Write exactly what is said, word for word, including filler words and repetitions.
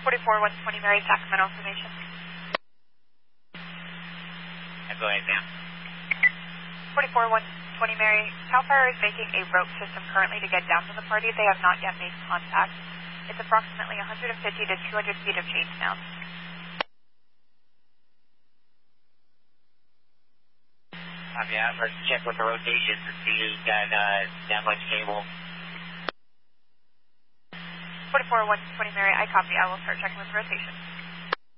forty-four one twenty Mary, Sacramento information. Yeah, go ahead, ma'am. forty-four one twenty Mary, CAL FIRE is making a rope system currently to get down to the party. They have not yet made contact. It's approximately one hundred fifty to two hundred feet of change now. Um, yeah, let's check with the rotations and see who's got uh, that much cable. forty-four one twenty Mary, I copy. I will start checking with rotation.